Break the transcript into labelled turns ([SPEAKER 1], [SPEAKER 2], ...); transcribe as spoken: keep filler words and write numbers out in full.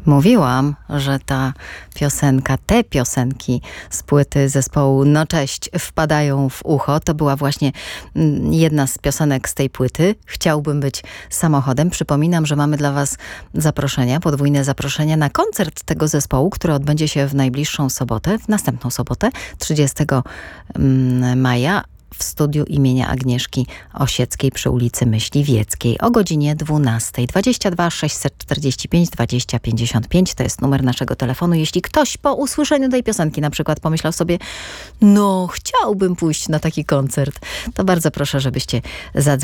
[SPEAKER 1] Mówiłam, że ta piosenka, te piosenki z płyty zespołu No Cześć wpadają w ucho. To była właśnie jedna z piosenek z tej płyty. Chciałbym być samochodem. Przypominam, że mamy dla was zaproszenia, podwójne zaproszenia na koncert tego zespołu, który odbędzie się w najbliższą sobotę, w następną sobotę, trzydziestego maja. W studiu imienia Agnieszki Osieckiej przy ulicy Myśliwieckiej o godzinie dwunastej. dwadzieścia dwa sześćset czterdzieści pięć dwadzieścia pięćdziesiąt pięć to jest numer naszego telefonu. Jeśli ktoś po usłyszeniu tej piosenki na przykład pomyślał sobie, no chciałbym pójść na taki koncert, to bardzo proszę, żebyście zadzwonili.